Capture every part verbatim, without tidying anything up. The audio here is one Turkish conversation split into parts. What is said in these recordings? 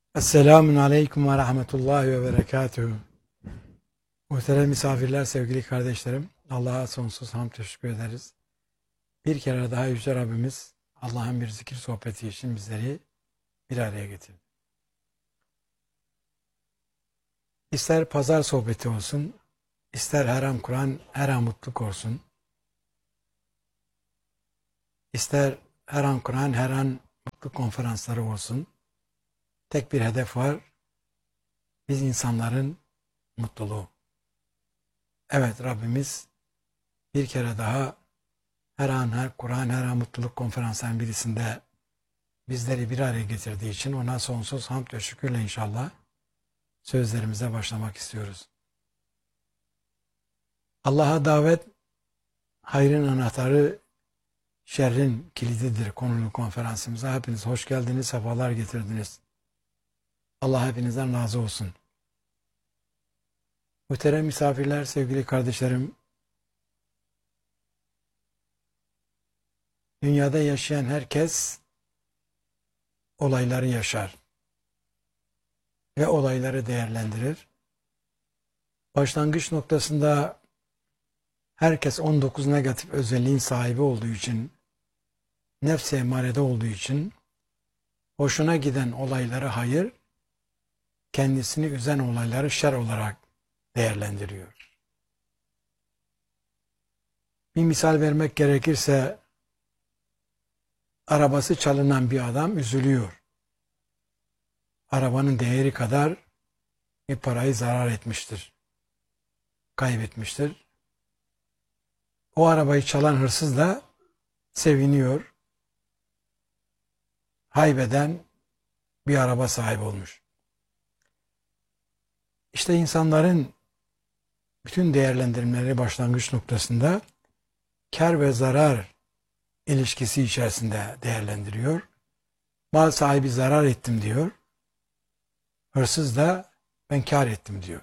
Esselamun Aleyküm ve Rahmetullahi ve Berekatuhu. Muhterem misafirler, sevgili kardeşlerim, Allah'a sonsuz hamd teşekkür ederiz. Bir kere daha Yüce Rabbimiz Allah'ın bir zikir sohbeti için bizleri bir araya getirdi. İster pazar sohbeti olsun, ister her an Kur'an, her an mutluluk olsun, ister her an Kur'an, her an mutluluk konferansları olsun, tek bir hedef var, biz insanların mutluluğu. Evet, Rabbimiz bir kere daha her an her Kur'an, her an mutluluk konferansının birisinde bizleri bir araya getirdiği için ona sonsuz hamd ve şükürle inşallah sözlerimize başlamak istiyoruz. Allah'a davet, hayrın anahtarı, şerrin kilididir konulu konferansımıza. Hepiniz hoş geldiniz, sefalar getirdiniz. Allah hepinizden razı olsun. Muhterem misafirler, sevgili kardeşlerim, dünyada yaşayan herkes olayları yaşar ve olayları değerlendirir. Başlangıç noktasında herkes on dokuz negatif özelliğin sahibi olduğu için, nefs-i emarede olduğu için, hoşuna giden olayları hayır, kendisini üzen olayları şer olarak değerlendiriyor. Bir misal vermek gerekirse, arabası çalınan bir adam üzülüyor. Arabanın değeri kadar bir parayı zarar etmiştir, kaybetmiştir. O arabayı çalan hırsız da seviniyor. Haybeden bir araba sahibi olmuş. İşte insanların bütün değerlendirmeleri başlangıç noktasında kar ve zarar ilişkisi içerisinde değerlendiriyor. Mal sahibi zarar ettim diyor. Hırsız da ben kar ettim diyor.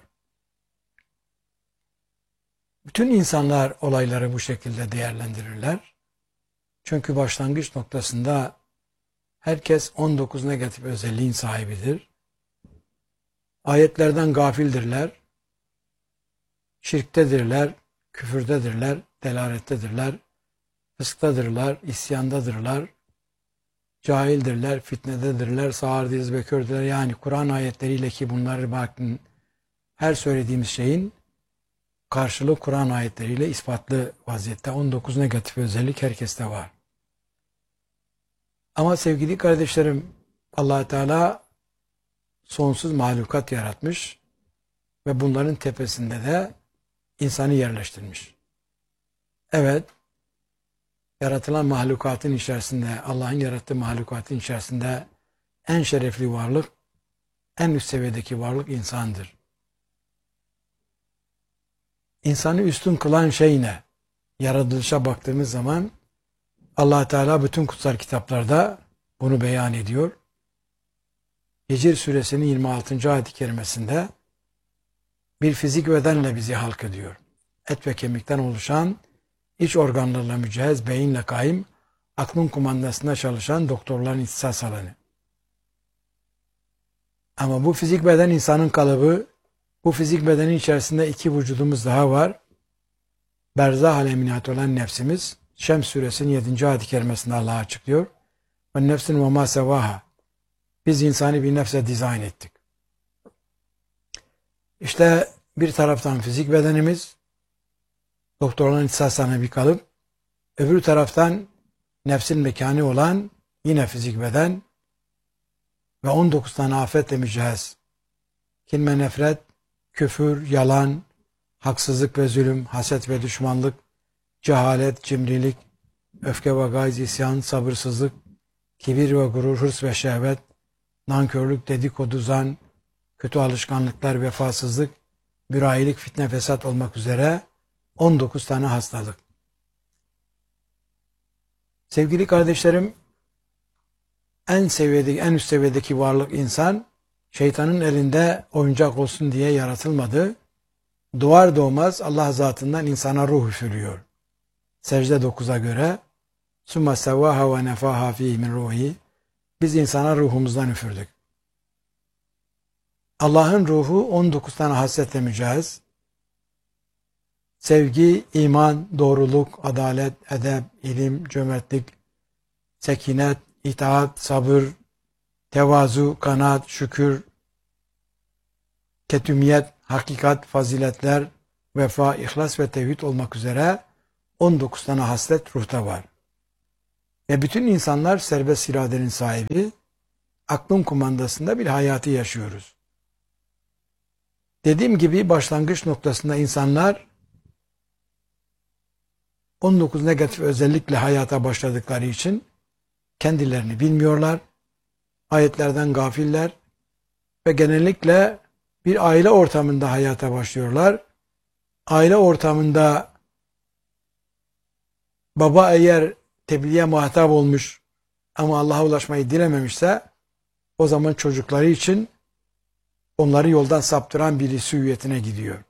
Bütün insanlar olayları bu şekilde değerlendirirler. Çünkü başlangıç noktasında herkes on dokuz negatif özelliğin sahibidir. Ayetlerden gafildirler, şirktedirler, küfürdedirler, delalettedirler, fısktadırlar, isyandadırlar, cahildirler, fitnededirler, sağırdıyız ve kördüler. Yani Kur'an ayetleriyle ki bunları bakın her söylediğimiz şeyin karşılığı Kur'an ayetleriyle ispatlı vaziyette. on dokuz negatif özellik herkeste var. Ama sevgili kardeşlerim, Allah Teala sonsuz mahlukat yaratmış ve bunların tepesinde de insanı yerleştirmiş. Evet, yaratılan mahlukatın içerisinde, Allah'ın yarattığı mahlukatın içerisinde en şerefli varlık, en üst seviyedeki varlık insandır. İnsanı üstün kılan şey ne? Yaratılışa baktığımız zaman Allah Teala bütün kutsal kitaplarda bunu beyan ediyor. Hicr suresinin yirmi altıncı ayet-i kerimesinde bir fizik bedenle bizi halk ediyor. Et ve kemikten oluşan, iç organlarla mücehhez, beyinle kaim, aklın kumandasında çalışan doktorların ihtisas alanı. Ama bu fizik beden insanın kalıbı, bu fizik bedenin içerisinde iki vücudumuz daha var. Berzah alemine ait olan nefsimiz, Şems suresinin yedinci ayet-i kerimesinde Allah açıklıyor. Ve nefsin ve ma sevaha. Biz insanı bir nefse dizayn ettik. İşte bir taraftan fizik bedenimiz, doktorların ihtisaslarına bir kalıp, öbür taraftan nefsin mekanı olan yine fizik beden ve on dokuz tane afetle mücehhez. Kin ve nefret, küfür, yalan, haksızlık ve zulüm, haset ve düşmanlık, cehalet, cimrilik, öfke ve gayz, isyan, sabırsızlık, kibir ve gurur, hırs ve şehvet, nankörlük, dedikodu, zan, kötü alışkanlıklar, vefasızlık, mürayilik, fitne, fesat olmak üzere on dokuz tane hastalık. Sevgili kardeşlerim, en seviyedeki, en üst seviyedeki varlık insan, şeytanın elinde oyuncak olsun diye yaratılmadı. Doğar doğmaz Allah zatından insana ruh üfürüyor. Secde dokuza göre ثُمَّ سَوَّاهَا وَنَفَاهَا ف۪يهِ مِنْ رُوحِهِ Biz insana ruhumuzdan üfürdük. Allah'ın ruhu on dokuz tane hasletle mücehhez. Sevgi, iman, doğruluk, adalet, edep, ilim, cömertlik, sekinet, itaat, sabır, tevazu, kanaat, şükür, ketümiyet, hakikat, faziletler, vefa, ihlas ve tevhid olmak üzere on dokuz tane haslet ruhta var. Ve bütün insanlar serbest iradenin sahibi, aklın kumandasında bir hayatı yaşıyoruz. Dediğim gibi başlangıç noktasında insanlar on dokuz negatif özellikle hayata başladıkları için kendilerini bilmiyorlar, ayetlerden gafiller ve genellikle bir aile ortamında hayata başlıyorlar. Aile ortamında baba eğer tebliğe muhatap olmuş ama Allah'a ulaşmayı dilememişse o zaman çocukları için onları yoldan saptıran birisi hüviyetine gidiyor.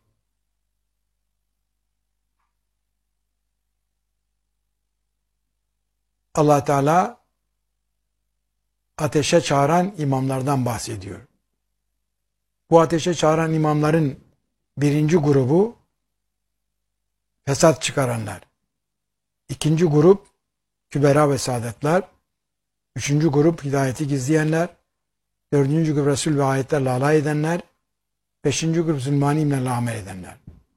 Allah Teala ateşe çağıran imamlardan bahsediyor. Bu ateşe çağıran imamların birinci grubu fesat çıkaranlar. İkinci grup kübera ve saadetler. Üçüncü grup hidayeti gizleyenler. Dördüncü grup Resul ve ayetlerle alay edenler. Beşinci grup zulmani imlerle amel edenler.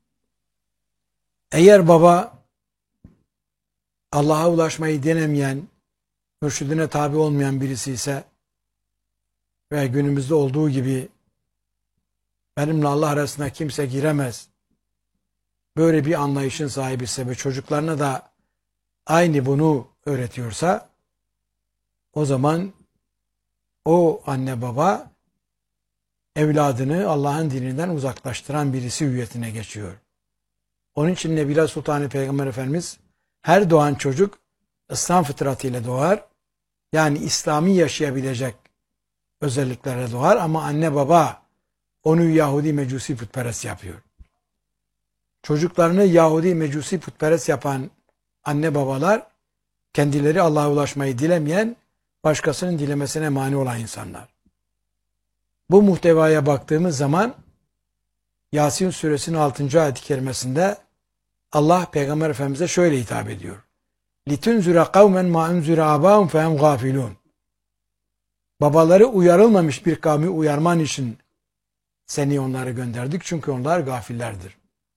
Eğer baba Allah'a ulaşmayı denemeyen, mürşidine tabi olmayan birisi ise ve günümüzde olduğu gibi benimle Allah arasına kimse giremez, böyle bir anlayışın sahibi ise ve çocuklarına da aynı bunu öğretiyorsa o zaman o anne baba evladını Allah'ın dininden uzaklaştıran birisi hüviyetine geçiyor. Onun için Nebila Sultan Peygamber Efendimiz her doğan çocuk İslam fıtratıyla doğar. Yani İslami yaşayabilecek özelliklere doğar ama anne baba onu Yahudi Mecusi putperest yapıyor. Çocuklarını Yahudi Mecusi putperest yapan anne babalar kendileri Allah'a ulaşmayı dilemeyen, başkasının dilemesine mani olan insanlar. Bu muhtevaya baktığımız zaman Yasin suresinin altıncı ayet-i kerimesinde Allah Peygamber Efendimiz'e şöyle hitap ediyor. لِتُنْزُرَ قَوْمًا مَا اُنْزُرَ آبَاهُمْ فَهُمْ غَافِلُونَ. Babaları uyarılmamış bir kavmi uyarman için seni onlara gönderdik çünkü onlar gafillerdir.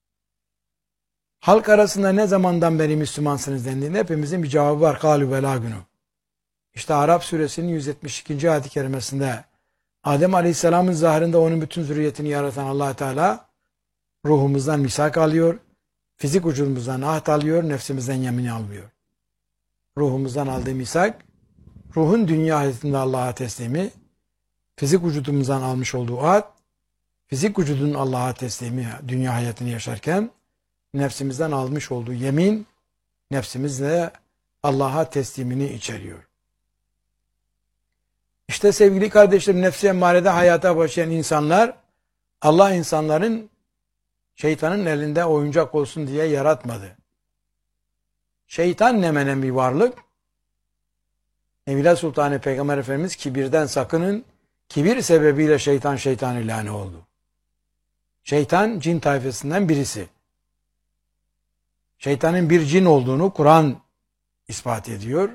Halk arasında ne zamandan beri Müslümansınız dendiğinde hepimizin bir cevabı var. قَالُوا بَلَا günü. İşte Arap suresinin yüz yetmiş ikinci ayet-i kerimesinde Adem Aleyhisselam'ın zahırında onun bütün zürriyetini yaratan Allah Teala ruhumuzdan misak alıyor, fizik vücudumuzdan ahd alıyor, nefsimizden yemin almıyor. Ruhumuzdan aldığı misak, ruhun dünya hayatında Allah'a teslimi, fizik vücudumuzdan almış olduğu ahd, fizik vücudun Allah'a teslimi dünya hayatını yaşarken, nefsimizden almış olduğu yemin, nefsimizle Allah'a teslimini içeriyor. İşte sevgili kardeşlerim, nefsi emmarede hayata başlayan insanlar, Allah insanların şeytanın elinde oyuncak olsun diye yaratmadı. Şeytan ne menen bir varlık? Nebila Sultan Peygamber Efendimiz kibirden sakının, kibir sebebiyle şeytan şeytan ilanı oldu. Şeytan cin tayfasından birisi. Şeytanın bir cin olduğunu Kur'an ispat ediyor.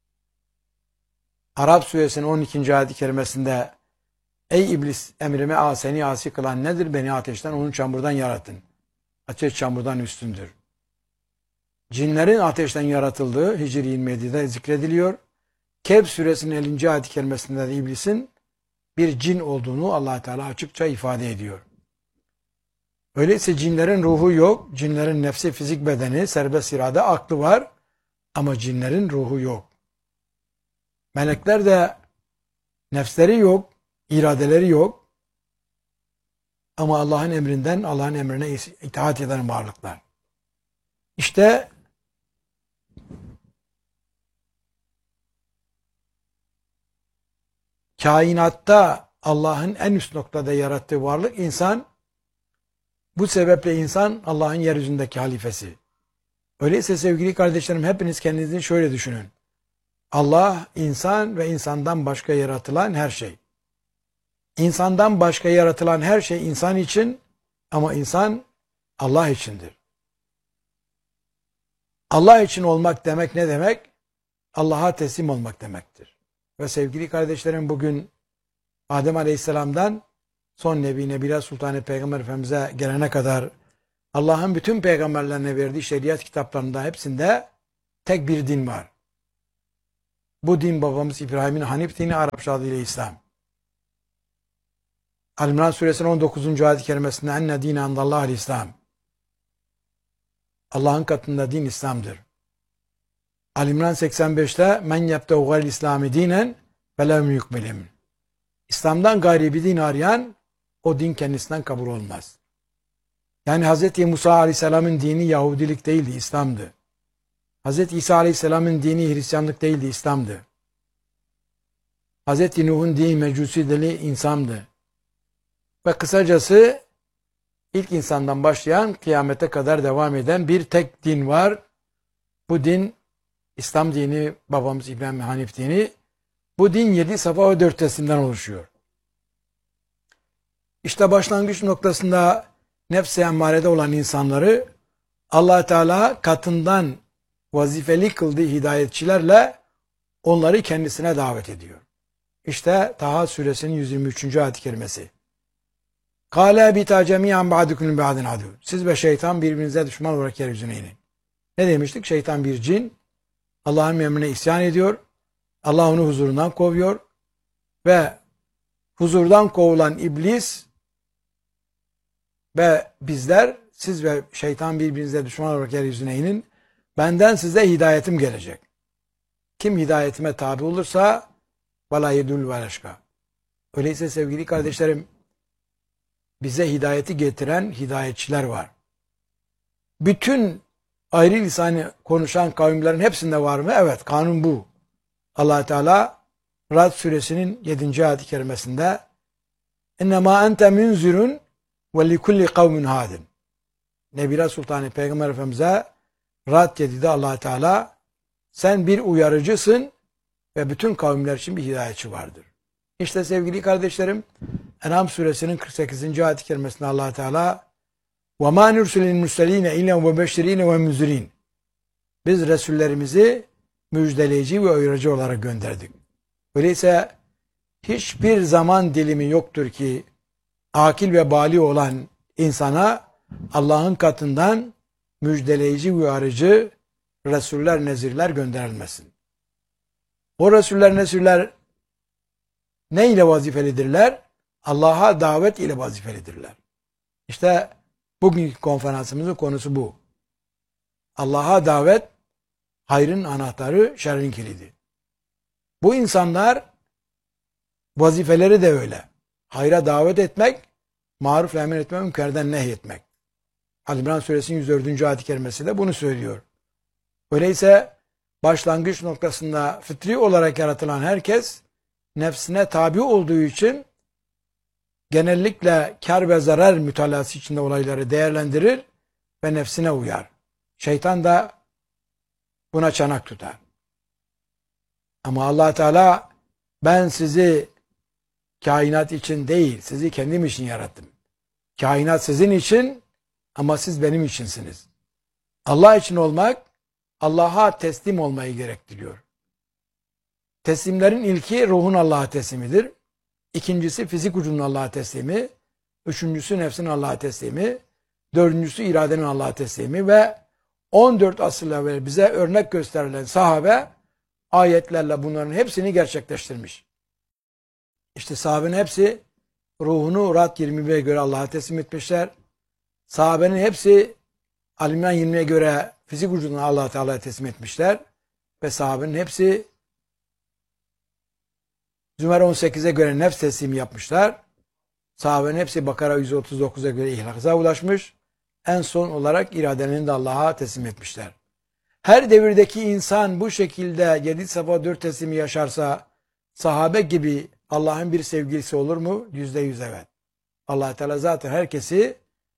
Arap suresinin on ikinci ayet-i kerimesinde ey iblis emrime a seni asi kılan nedir? Beni ateşten onun çamurdan yaratın. Ateş çamurdan üstündür. Cinlerin ateşten yaratıldığı Hicr yirmi yedide zikrediliyor. Kehf suresinin ellinci ayet-i kerimesinde de iblisin bir cin olduğunu Allah Teala açıkça ifade ediyor. Öyleyse cinlerin ruhu yok. Cinlerin nefsi, fizik bedeni, serbest irade, aklı var. Ama cinlerin ruhu yok. Melekler de nefsleri yok, iradeleri yok. Ama Allah'ın emrinden, Allah'ın emrine itaat eden varlıklar. İşte kainatta Allah'ın en üst noktada yarattığı varlık insan. Bu sebeple insan Allah'ın yeryüzündeki halifesi. Öyleyse sevgili kardeşlerim hepiniz kendinizi şöyle düşünün. Allah, insan ve insandan başka yaratılan her şey. İnsandan başka yaratılan her şey insan için ama insan Allah içindir. Allah için olmak demek ne demek? Allah'a teslim olmak demektir. Ve sevgili kardeşlerim, bugün Adem Aleyhisselam'dan son Nebi Nebila Sultan Peygamber Efendimiz'e gelene kadar Allah'ın bütün peygamberlerine verdiği şeriat kitaplarında hepsinde tek bir din var. Bu din babamız İbrahim'in Hanif dini, Arapça adıyla İslam. Al-İmran suresinin on dokuzuncu ayet-i kerimesinde enne dine andallahil İslam. Allah'ın katında din İslam'dır. Al-İmran seksen beşte men yebtehu gayril İslami dinen felem yukbelim. İslam'dan gayri bir din arayan o din kendisinden kabul olmaz. Yani Hz. Musa Aleyhisselam'ın dini Yahudilik değildi, İslam'dı. Hz. İsa Aleyhisselam'ın dini Hristiyanlık değildi, İslam'dı. Hz. Nuh'un dini Mecusi dili insandı. Ve kısacası ilk insandan başlayan kıyamete kadar devam eden bir tek din var. Bu din İslam dini, babamız İbrahim Hanif dini. Bu din yedi safa ve dört teslimden oluşuyor. İşte başlangıç noktasında nefs-i emmarede olan insanları Allah Teala katından vazifeli kıldığı hidayetçilerle onları kendisine davet ediyor. İşte Taha suresinin yüz yirmi üçüncü ayet-i kerimesi. Kâle bita cemiyan ba'dukum ba'din adu. Siz ve şeytan birbirinize düşman olarak yeryüzüne inin. Ne demiştik? Şeytan bir cin. Allah'ın emrine isyan ediyor. Allah onu huzurundan kovuyor. Ve huzurdan kovulan iblis ve bizler, siz ve şeytan birbirinize düşman olarak yeryüzüne inin. Benden size hidayetim gelecek. Kim hidayetime tabi olursa vela yedul veleşka. Öyleyse sevgili kardeşlerim, bize hidayeti getiren hidayetçiler var. Bütün ayrı lisanı konuşan kavimlerin hepsinde var mı? Evet, kanun bu. Allah Teala Ra'd suresinin yedinci ayet-i kerimesinde "İnnemâ ente munzirun ve likulli kavmin hadin." Nebila Sultanı Peygamber Efendimiz'e Ra'd yedide Allah Teala sen bir uyarıcısın ve bütün kavimler için bir hidayetçi vardır. İşte sevgili kardeşlerim, En'am suresinin kırk sekizinci ayet-i kerimesinde Allah Teala وَمَا نُرْسُلِ الْمُرْسَلِينَ اِلَّا وَبَشِّر۪ينَ وَمُنْزِر۪ينَ Biz Resullerimizi müjdeleyici ve uyarıcı olarak gönderdik. Öyleyse hiçbir zaman dilimi yoktur ki akil ve bali olan insana Allah'ın katından müjdeleyici ve uyarıcı Resuller, nezirler gönderilmesin. O Resuller, nezirler ne ile vazifelidirler? Allah'a davet ile vazifelidirler. İşte bugünkü konferansımızın konusu bu. Allah'a davet, hayrın anahtarı, şerrin kilidi. Bu insanlar vazifeleri de öyle. Hayra davet etmek, maruf emir etmek, münkerden nehyetmek. Al-İmran suresinin yüz dördüncü ayet-i kerimesi de bunu söylüyor. Öyleyse başlangıç noktasında fıtri olarak yaratılan herkes nefsine tabi olduğu için genellikle kar ve zarar mütalası içinde olayları değerlendirir ve nefsine uyar. Şeytan da buna çanak tutar. Ama Allah Teala ben sizi kainat için değil, sizi kendim için yarattım. Kainat sizin için ama siz benim içinsiniz. Allah için olmak, Allah'a teslim olmayı gerektiriyor. Teslimlerin ilki ruhun Allah'a teslimidir. İkincisi fizik ucunun Allah'a teslimi. Üçüncüsü nefsin Allah'a teslimi. Dördüncüsü iradenin Allah'a teslimi ve on dört asır evvel bize örnek gösterilen sahabe ayetlerle bunların hepsini gerçekleştirmiş. İşte sahabenin hepsi ruhunu Ra'd yirmi bir'e göre Allah'a teslim etmişler. Sahabenin hepsi Al-İmran yirmi'ye göre fizik ucunu Allah Teala'ya teslim etmişler. Ve sahabenin hepsi Zümer on sekiz'e göre nefs teslimi yapmışlar. Sahabenin hepsi Bakara yüz otuz dokuz'a göre ihlasa ulaşmış. En son olarak iradenin de Allah'a teslim etmişler. Her devirdeki insan bu şekilde yedi safa dört teslimi yaşarsa sahabe gibi Allah'ın bir sevgilisi olur mu? Yüzde yüz evet. Allah Teala zaten herkesi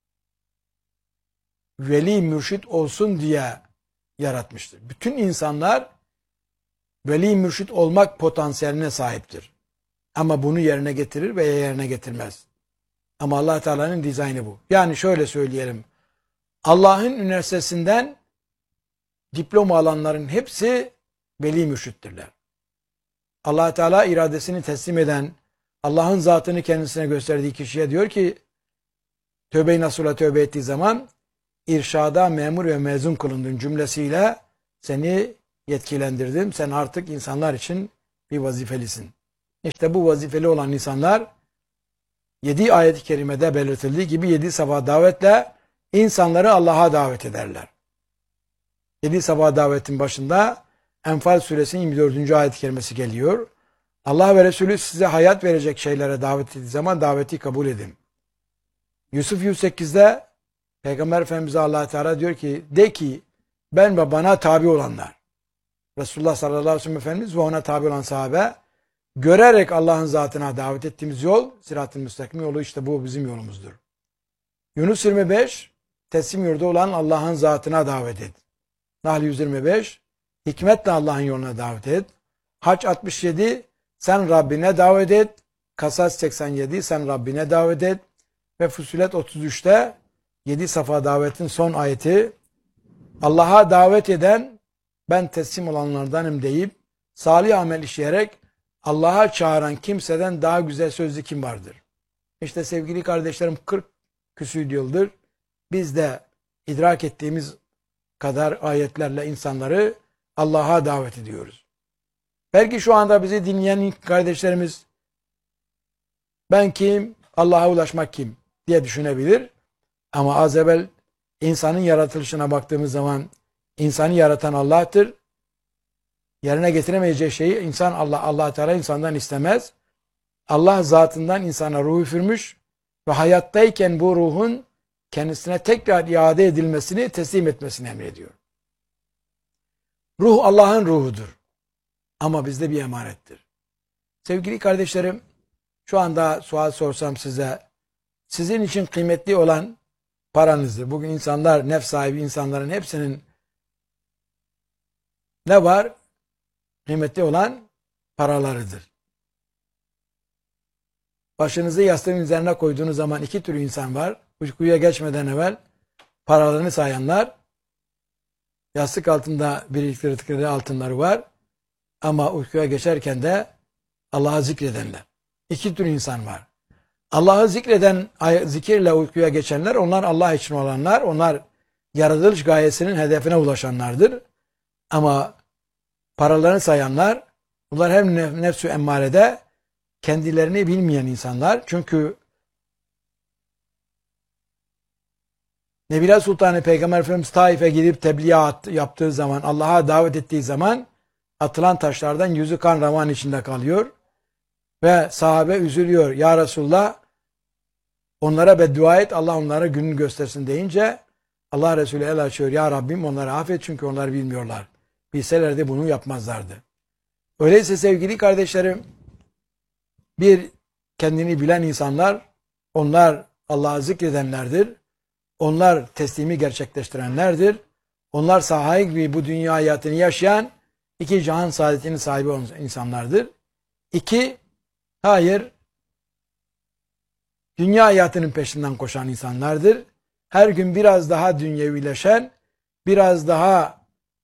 veli mürşit olsun diye yaratmıştır. Bütün insanlar veli mürşit olmak potansiyeline sahiptir. Ama bunu yerine getirir veya yerine getirmez. Ama Allah Teala'nın dizaynı bu. Yani şöyle söyleyelim. Allah'ın üniversitesinden diploma alanların hepsi veli mürşittirler. Allah Teala iradesini teslim eden, Allah'ın zatını kendisine gösterdiği kişiye diyor ki, tövbe-i nasuh'a tövbe ettiği zaman irşada memur ve mezun kılındın cümlesiyle seni yetkilendirdim. Sen artık insanlar için bir vazifelisin. İşte bu vazifeli olan insanlar yedi ayet-i kerimede belirtildiği gibi yedi sabah davetle insanları Allah'a davet ederler. Yedi sabah davetin başında Enfal suresinin yirmi dördüncü ayet-i kerimesi geliyor. Allah ve Resulü size hayat verecek şeylere davet ettiği zaman daveti kabul edin. Yusuf yüz sekizde Peygamber Efendimiz'e Allah Teala diyor ki, de ki ben ve bana tabi olanlar, Resulullah sallallahu aleyhi ve sellem Efendimiz ve ona tabi olan sahabe, görerek Allah'ın zatına davet ettiğimiz yol, sırat-ı müstakim yolu, işte bu bizim yolumuzdur. Yunus yirmi beş, teslim yurdu olan Allah'ın zatına davet et. Nahl yüz yirmi beş, hikmetle Allah'ın yoluna davet et. Hac altmış yedi, sen Rabbine davet et. Kasas seksen yedi, sen Rabbine davet et. Ve Fussilet otuz üçte, yedi safa davetin son ayeti, Allah'a davet eden, ben teslim olanlardanım deyip, salih amel işleyerek, Allah'a çağıran kimseden daha güzel sözlü kim vardır? İşte sevgili kardeşlerim, kırk küsür yıldır biz de idrak ettiğimiz kadar ayetlerle insanları Allah'a davet ediyoruz. Belki şu anda bizi dinleyen kardeşlerimiz, ben kim, Allah'a ulaşmak kim diye düşünebilir. Ama az evvel insanın yaratılışına baktığımız zaman insanı yaratan Allah'tır. Yerine getiremeyeceği şeyi insan Allah Allah Teala insandan istemez. Allah zatından insana ruh üfürmüş ve hayattayken bu ruhun kendisine tekrar iade edilmesini, teslim etmesini emrediyor. Ruh Allah'ın ruhudur. Ama bizde bir emanettir. Sevgili kardeşlerim, şu anda sual sorsam size, sizin için kıymetli olan paranızdır. Bugün insanlar, nefs sahibi insanların hepsinin ne var? Kıymetli olan paralarıdır. Başınızı yastığın üzerine koyduğunuz zaman iki tür insan var. Uykuya geçmeden evvel paralarını sayanlar, yastık altında biriktirdikleri altınları var. Ama uykuya geçerken de Allah'ı zikredenler. İki tür insan var. Allah'ı zikreden, zikirle uykuya geçenler, onlar Allah için olanlar, onlar yaratılış gayesinin hedefine ulaşanlardır. Ama paralarını sayanlar, bunlar hem nefs-ü emmarede kendilerini bilmeyen insanlar. Çünkü Nebila Sultanı Peygamber Efendimiz Taif'e gidip tebliğ yaptığı zaman, Allah'a davet ettiği zaman atılan taşlardan yüzü kan revan içinde kalıyor. Ve sahabe üzülüyor. Ya Resulullah, onlara beddua et, Allah onlara gününü göstersin deyince Allah Resulü el açıyor. Ya Rabbim onları affet çünkü onlar bilmiyorlar. Bilselerdi bunu yapmazlardı. Öyleyse sevgili kardeşlerim, bir kendini bilen insanlar, onlar Allah'ı zikredenlerdir. Onlar teslimi gerçekleştirenlerdir. Onlar sahibi gibi bu dünya hayatını yaşayan, iki cihan saadetinin sahibi olan insanlardır. İki, hayır, dünya hayatının peşinden koşan insanlardır. Her gün biraz daha dünyevileşen, biraz daha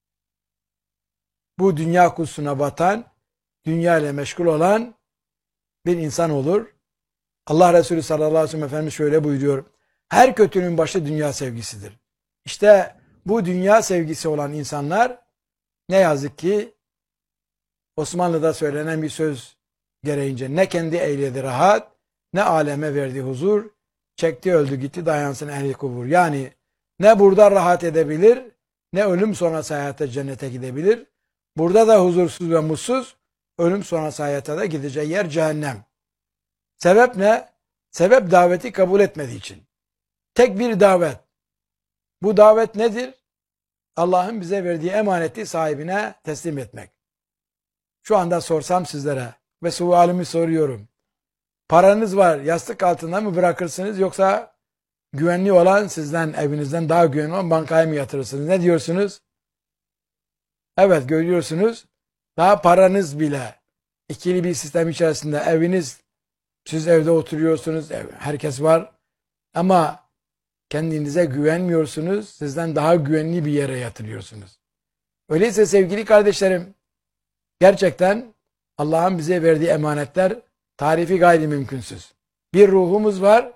bu dünya kursuna batan, dünya ile meşgul olan bir insan olur. Allah Resulü sallallahu aleyhi ve sellem Efendimiz şöyle buyuruyor. Her kötünün başı dünya sevgisidir. İşte bu dünya sevgisi olan insanlar ne yazık ki Osmanlı'da söylenen bir söz gereğince ne kendi eyledi rahat, ne aleme verdi huzur, çekti öldü gitti dayansın ehli kubur. Yani ne burada rahat edebilir, ne ölüm sonrası hayata cennete gidebilir. Burada da huzursuz ve mutsuz, ölüm sonrası hayata da gideceği yer cehennem. Sebep ne? Sebep daveti kabul etmediği için. Tek bir davet. Bu davet nedir? Allah'ın bize verdiği emaneti sahibine teslim etmek. Şu anda sorsam sizlere ve sualimi soruyorum. Paranız var, yastık altında mı bırakırsınız yoksa güvenli olan sizden, evinizden daha güvenli olan bankaya mı yatırırsınız? Ne diyorsunuz? Evet, görüyorsunuz. Daha paranız bile ikili bir sistem içerisinde eviniz, siz evde oturuyorsunuz, ev, herkes var ama kendinize güvenmiyorsunuz, sizden daha güvenli bir yere yatırıyorsunuz. Öyleyse sevgili kardeşlerim, gerçekten Allah'ın bize verdiği emanetler tarifi gayri mümkünsüz. Bir ruhumuz var,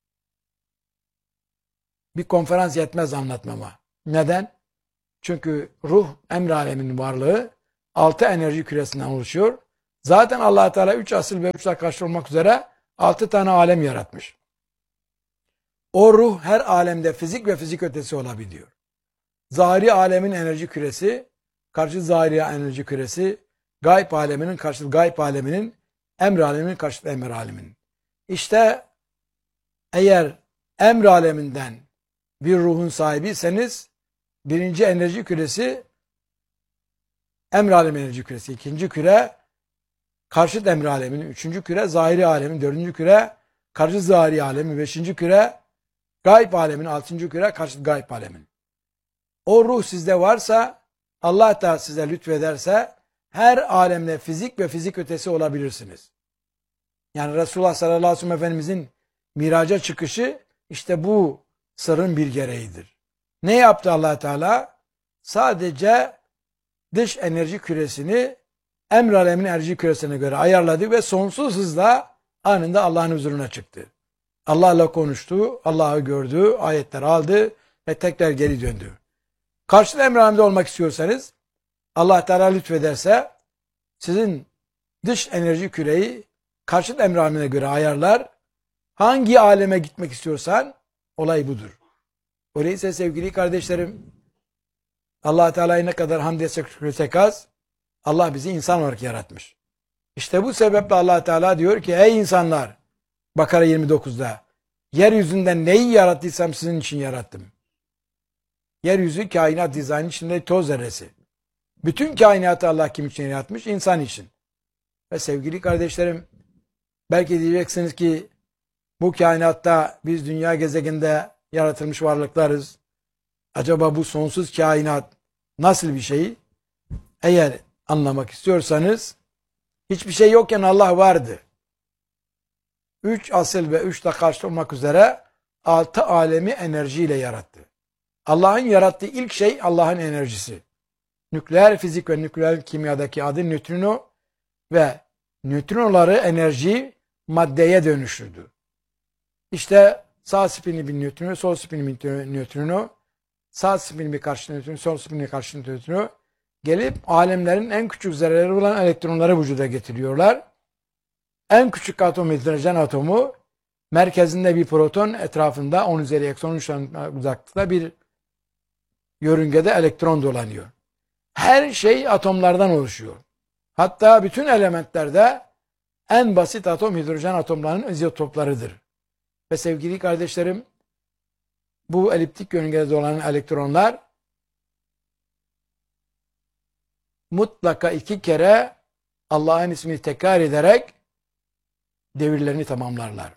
bir konferans yetmez anlatmama. Neden? Çünkü ruh, emr aleminin varlığı, altı enerji küresinden oluşuyor. Zaten Allah Teala üç asıl ve üç karşı olmak üzere altı tane alem yaratmış. O ruh her alemde fizik ve fizik ötesi olabiliyor. Zahiri alemin enerji küresi, karşı zahiri enerji küresi, gayb aleminin karşı gayb aleminin, emr aleminin karşı emr aleminin. İşte eğer emr aleminden bir ruhun sahibiyseniz, birinci enerji küresi emr alemi enerji küresi, ikinci küre karşıt emr aleminin, üçüncü küre zahiri alemin, dördüncü küre karşıt zahiri alemin, beşinci küre gayb alemin, altıncı küre karşıt gayb alemin. O ruh sizde varsa, Allah da size lütfederse her alemde fizik ve fizik ötesi olabilirsiniz. Yani Resulullah sallallahu aleyhi ve sellem Efendimizin miraca çıkışı işte bu sırrın bir gereğidir. Ne yaptı Allah Teala? Sadece dış enerji küresini emr alemin enerji küresine göre ayarladı ve sonsuz hızla anında Allah'ın huzuruna çıktı. Allah'la konuştu, Allah'ı gördü, ayetler aldı ve tekrar geri döndü. Karşıt emr aleminde olmak istiyorsanız, Allah Teala lütfederse sizin dış enerji küreyi karşıt emr alemine göre ayarlar. Hangi aleme gitmek istiyorsan olay budur. Öyleyse sevgili kardeşlerim, Allah Teala'ya ne kadar hamd etsek şükretsek az, Allah bizi insan olarak yaratmış. İşte bu sebeple Allah Teala diyor ki ey insanlar, Bakara yirmi dokuzda yeryüzünden neyi yarattıysam sizin için yarattım. Yeryüzü kainat dizaynı içinde toz zerresi. Bütün kainatı Allah kim için yaratmış? İnsan için. Ve sevgili kardeşlerim, belki diyeceksiniz ki bu kainatta biz dünya gezegeninde yaratılmış varlıklarız. Acaba bu sonsuz kainat nasıl bir şey? Eğer anlamak istiyorsanız hiçbir şey yokken Allah vardı. Üç asıl ve üç de karşı olmak üzere altı alemi enerjiyle yarattı. Allah'ın yarattığı ilk şey Allah'ın enerjisi. Nükleer fizik ve nükleer kimyadaki adı nötrino ve nötrinoları enerji maddeye dönüştürdü. İşte sağ spinli bir nötrino, sol spinli bir nötrino, sağ spinli bir karşı nötrino, sol spinli bir karşı nötrino gelip alemlerin en küçük zerreleri olan elektronları vücuda getiriyorlar. En küçük atom hidrojen atomu merkezinde bir proton, etrafında on üzeri eksi on üç uzaklıkta bir yörüngede elektron dolanıyor. Her şey atomlardan oluşuyor. Hatta bütün elementlerde en basit atom hidrojen atomlarının izotoplarıdır. Ve sevgili kardeşlerim, bu eliptik yörüngede dolanan elektronlar mutlaka iki kere Allah'ın ismini tekrar ederek devirlerini tamamlarlar.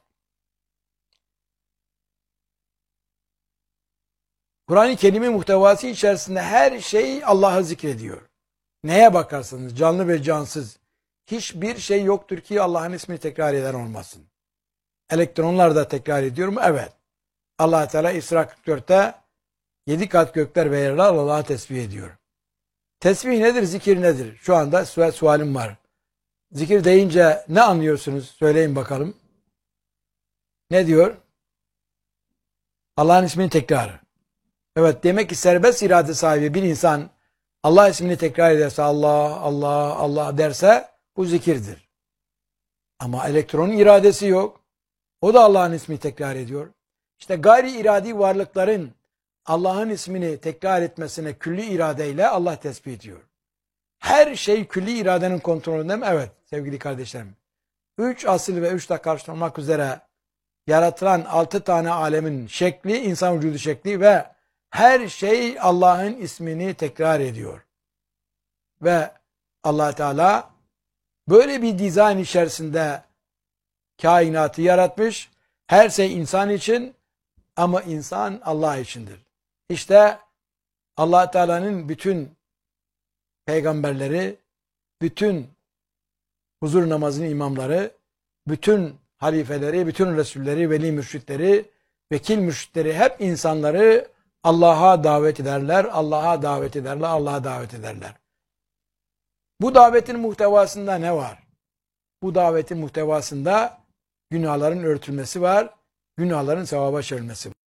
Kur'an-ı Kerim'in muhtevası içerisinde her şey Allah'ı zikrediyor. Neye bakarsanız, canlı ve cansız, hiçbir şey yoktur ki Allah'ın ismini tekrar eden olmasın. Elektronlar da tekrar ediyor mu? Evet. Allah Teala İsra kırk dörtte yedi kat gökler ve yerler Allah'ı tesbih ediyor. Tesbih nedir? Zikir nedir? Şu anda su sualim var. Zikir deyince ne anlıyorsunuz? Söyleyin bakalım. Ne diyor? Allah'ın ismini tekrar. Evet, demek ki serbest irade sahibi bir insan Allah ismini tekrar ederse, Allah, Allah, Allah derse bu zikirdir. Ama elektronun iradesi yok. O da Allah'ın ismini tekrar ediyor. İşte gayri iradi varlıkların Allah'ın ismini tekrar etmesine külli iradeyle Allah tespit ediyor. Her şey külli iradenin kontrolünde mi? Evet sevgili kardeşlerim. Üç asıl ve üç de karşılamak üzere yaratılan altı tane alemin şekli, insan vücudu şekli ve her şey Allah'ın ismini tekrar ediyor. Ve Allah Teala böyle bir dizayn içerisinde kainatı yaratmış. Her şey insan için ama insan Allah içindir. İşte Allah Teala'nın bütün peygamberleri, bütün huzur namazının imamları, bütün halifeleri, bütün resulleri, veli mürşitleri, vekil mürşitleri hep insanları Allah'a davet ederler, Allah'a davet ederler, Allah'a davet ederler. Bu davetin muhtevasında ne var? Bu davetin muhtevasında günahların örtülmesi var, günahların sevaba çevrilmesi var.